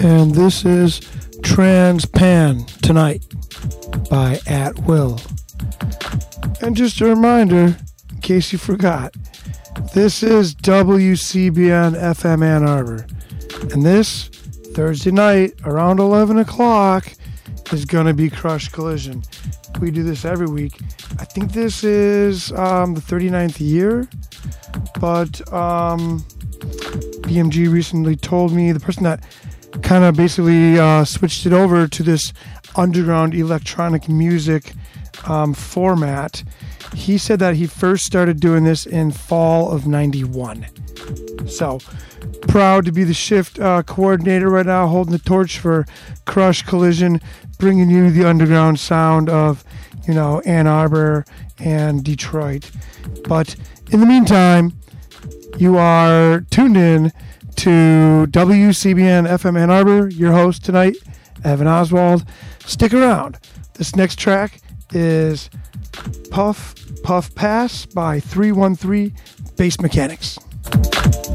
And this is Transpan Tonight by At Will. And just a reminder, in case you forgot, this is WCBN FM Ann Arbor. And this Thursday night around 11 o'clock is going to be Crush Collision. We do this every week. I think this is the 39th year, but BMG recently told me, the person that kind of basically switched it over to this underground electronic music format, he said that he first started doing this in fall of 91. So proud to be the shift coordinator right now, holding the torch for Crush Collision, bringing you the underground sound of, you know, Ann Arbor and Detroit. But in the meantime, you are tuned in to WCBN FM Ann Arbor. Your host tonight, Evan Oswald. Stick around. This next track is Puff Pass by 313 Bass Mechanics.